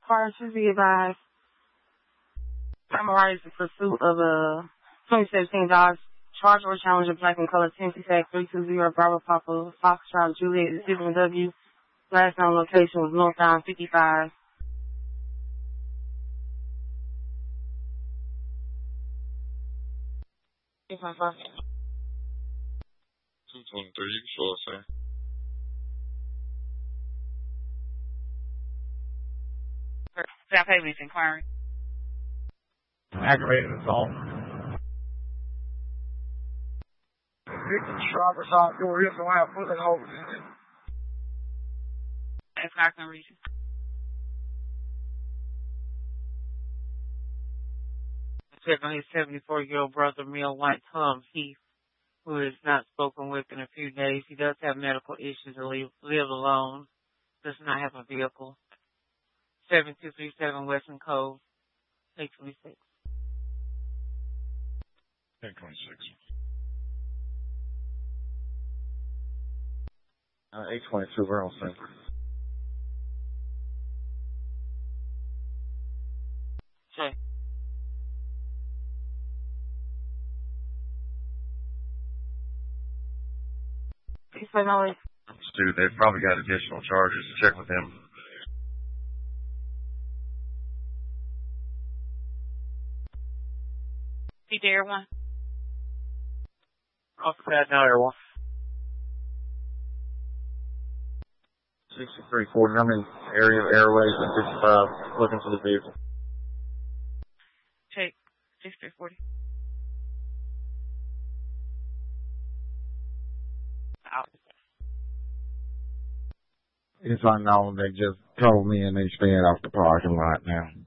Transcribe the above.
Car should be advised. Summarize the pursuit of a 2017 Dodge Charger Challenger black in color 10-Tag 320 Bravo Papa Foxtrot Juliet 7W. Last known location was northbound 55. If I'm fine. 223, you can show us, sir. South Haven's inquiry. Aggravated assault. Victim driver's side door, here's the line, pulling over. That's not going to reach you. Check on his 74-year-old brother, Mill White Tom Heath, who is not spoken with in a few days. He does have medical issues and live alone. Does not have a vehicle. 7237 Western Cove, 826. 826. 822, we're on center. Okay. Dude, they've probably got additional charges. Check with them. Be there one. Off the pad now, Air 1. 6340, I'm in area of Airways and 55, looking for the vehicle. Check 6340. Out. It's unknown. They just told me and they staying off the parking lot now.